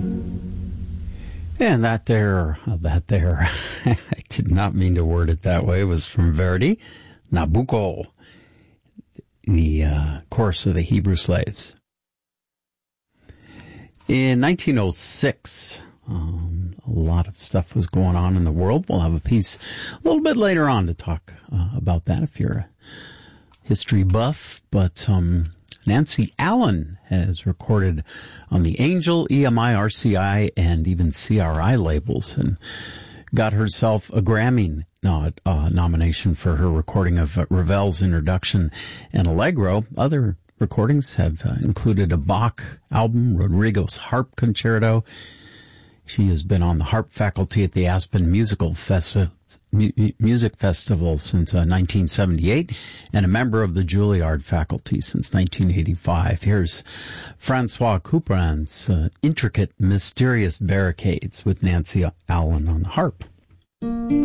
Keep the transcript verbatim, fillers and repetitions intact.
And that there, that there, I did not mean to word it that way, it was from Verdi, Nabucco, the uh, chorus of the Hebrew slaves. In nineteen oh six, um, a lot of stuff was going on in the world. We'll have a piece a little bit later on to talk uh, about that if you're a history buff. But um, Nancy Allen has recorded on the Angel, E M I, R C I, and even C R I labels, and got herself a Grammy nod, uh, nomination for her recording of uh, Ravel's Introduction and Allegro. Other recordings have uh, included a Bach album, Rodrigo's Harp Concerto. She has been on the harp faculty at the Aspen Musical Festi- Mu- Music Festival since uh, nineteen seventy-eight, and a member of the Juilliard faculty since nineteen eighty-five. Here's Francois Couperin's uh, Intricate Mysterious Barricades with Nancy Allen on the harp.